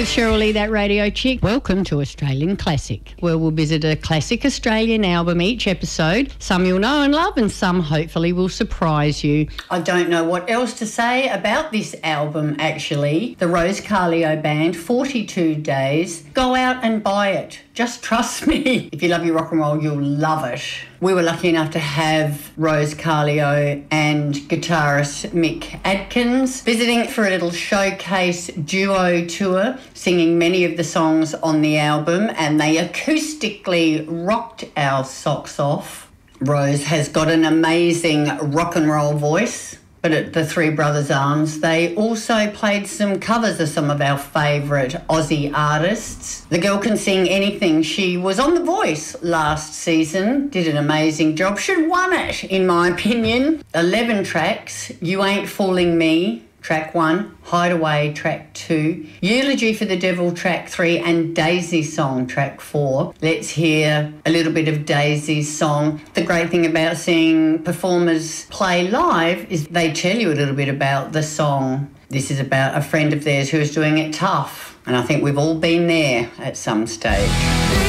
Cheryl Lee, that radio chick. Welcome to Australian Classic, where we'll visit a classic Australian album each episode. Some you'll know and love, and some hopefully will surprise you. I don't know what else to say about this album, actually. The Rose Carleo Band, 42 Days. Go out and buy it. Just trust me. If you love your rock and roll, you'll love it. We were lucky enough to have Rose Carleo and guitarist Mick Adkins visiting for a little showcase duo tour, singing many of the songs on the album, and they acoustically rocked our socks off. Rose has got an amazing rock and roll voice. But at the Three Brothers Arms, they also played some covers of some of our favourite Aussie artists. The girl can sing anything. She was on The Voice last season, did an amazing job. Should have won it, in my opinion. 11 tracks, You Ain't Fooling Me, track 1, Hideaway, track 2, Eulogy for the Devil, track 3, and Daisy Song, track 4. Let's hear a little bit of Daisy's song. The great thing about seeing performers play live is they tell you a little bit about the song. This is about a friend of theirs who is doing it tough, and I think we've all been there at some stage.